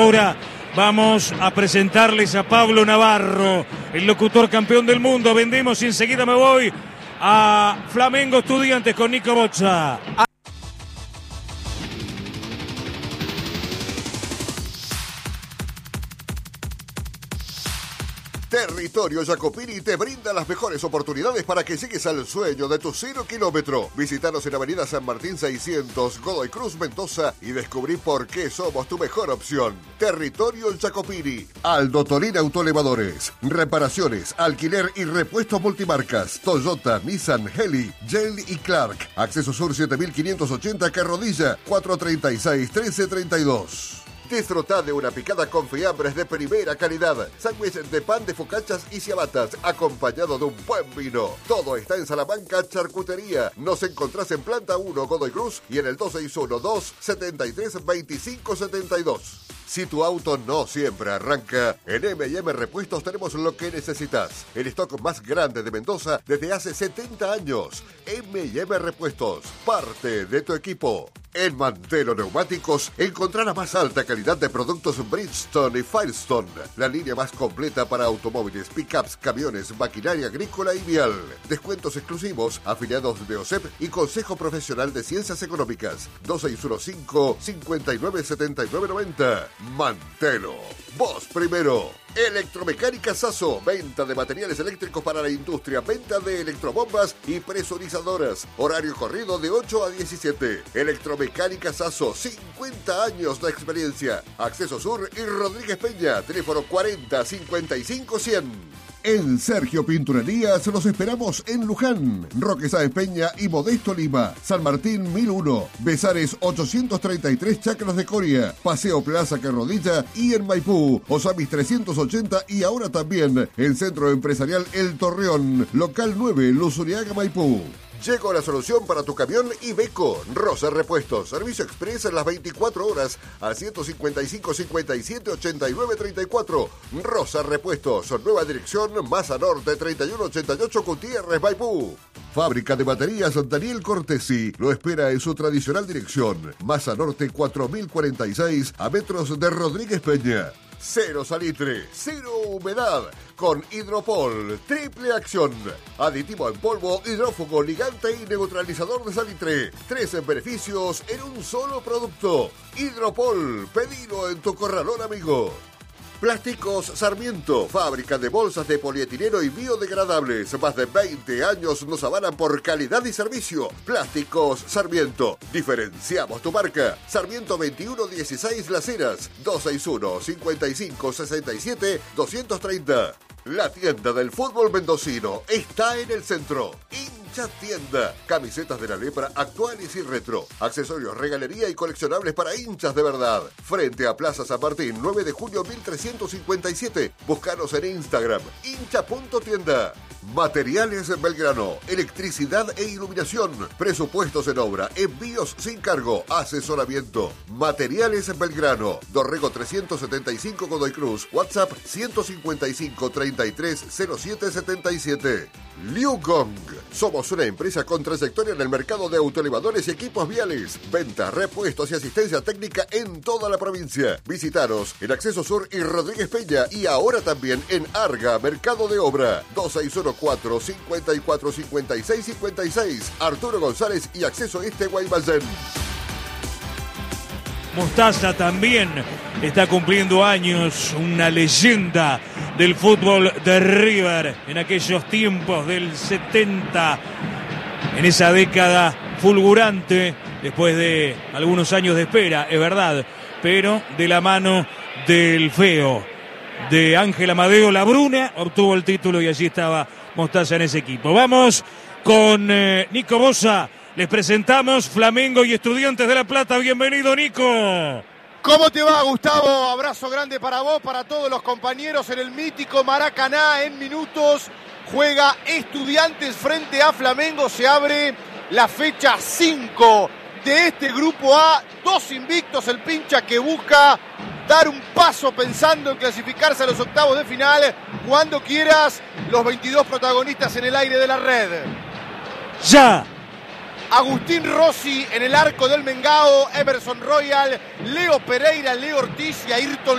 ahora vamos a presentarles a Pablo Navarro, el locutor campeón del mundo. Vendemos y enseguida me voy a Flamengo Estudiantes con Nico Bocha. Territorio Jacopini te brinda las mejores oportunidades para que llegues al sueño de tu 0 kilómetro. Visítanos en Avenida San Martín 600, Godoy Cruz, Mendoza y descubrí por qué somos tu mejor opción. Territorio Jacopini. Aldo Torín Autoelevadores. Reparaciones, alquiler y repuessto multimarcas. Toyota, Nissan, Heli, Yale y Clark. Acceso Sur 7580 Carrodilla 436-1332. Disfrutad de una picada con fiambres de primera calidad, sándwiches de pan de focachas y ciabatas, acompañado de un buen vino. Todo está en Salamanca Charcutería. Nos encontrás en Planta 1, Godoy Cruz, y en el 261-273-2572. Si tu auto no siempre arranca, en M&M Repuestos tenemos lo que necesitas. El stock más grande de Mendoza desde hace 70 años. M&M Repuestos, parte de tu equipo. En Mantelo Neumáticos encontrá la más alta calidad de productos Bridgestone y Firestone, la línea más completa para automóviles, pickups, camiones, maquinaria agrícola y vial. Descuentos exclusivos, afiliados de OSEP y Consejo Profesional de Ciencias Económicas. 2615-597990. Mantelo, vos primero. Electromecánica Sasso, venta de materiales eléctricos para la industria, venta de electrobombas y presurizadoras. Horario corrido de 8 a 17. Electromecánica Sasso, 50 años de experiencia. Acceso Sur y Rodríguez Peña, teléfono 40-55-100. En Sergio Pinturerías los esperamos en Luján, Roque Sáenz Peña y Modesto Lima, San Martín 1001, Besares 833 Chacras de Coria, Paseo Plaza Carrodilla y en Maipú, Osamis 380 y ahora también en Centro Empresarial El Torreón, Local 9, Luzuriaga, Maipú. Llegó la solución para tu camión Iveco. Rosa Repuestos. Servicio express en las 24 horas al 155 57 89 34. Rosa Repuestos. Nueva dirección, Masa Norte 3188 Gutiérrez, Maipú. Fábrica de baterías Daniel Cortesi. Lo espera en su tradicional dirección. Masa Norte 4046 a metros de Rodríguez Peña. Cero salitre, cero humedad, con Hidropol, triple acción. Aditivo en polvo, hidrófugo, ligante y neutralizador de salitre. 3 beneficios en un solo producto. Hidropol, pedilo en tu corralón amigo. Plásticos Sarmiento, fábrica de bolsas de polietileno y biodegradables. Más de 20 años nos avalan por calidad y servicio. Plásticos Sarmiento, diferenciamos tu marca. Sarmiento 2116 Las Heras, 261-5567-230. La tienda del fútbol mendocino está en el centro. Hincha Tienda. Camisetas de la lepra actuales y retro. Accesorios, regalería y coleccionables para hinchas de verdad. Frente a Plaza San Martín, 9 de julio 1357. Búscanos en Instagram. hincha.tienda. Materiales Belgrano. Electricidad e iluminación. Presupuestos en obra. Envíos sin cargo. Asesoramiento. Materiales Belgrano. Dorrego 375 Godoy Cruz. WhatsApp 155 33 07 77. Liu Gong. Somos una empresa con trayectoria en el mercado de autoelevadores y equipos viales. Venta, repuestos y asistencia técnica en toda la provincia. Visitaros en Acceso Sur y Rodríguez Peña y ahora también en Arga, Mercado de Obra. 2614-545656. Arturo González y Acceso Este Guaymallén. Mostaza también está cumpliendo años, una leyenda del fútbol de River en aquellos tiempos del 70, en esa década fulgurante, después de algunos años de espera, es verdad, pero de la mano del feo, de Ángel Amadeo Labruna, obtuvo el título y allí estaba Mostaza en ese equipo. Vamos con Nico Bosa. Les presentamos Flamengo y Estudiantes de La Plata. Bienvenido, Nico. ¿Cómo te va, Gustavo? Abrazo grande para vos, para todos los compañeros en el mítico Maracaná. En minutos juega Estudiantes frente a Flamengo. Se abre la fecha 5 de este Grupo A. 2 invictos, el pincha que busca dar un paso pensando en clasificarse a los octavos de final. Cuando quieras, los 22 protagonistas en el aire de la red. Ya. Agustín Rossi en el arco del Mengao, Emerson Royal, Leo Pereira, Leo Ortiz y Ayrton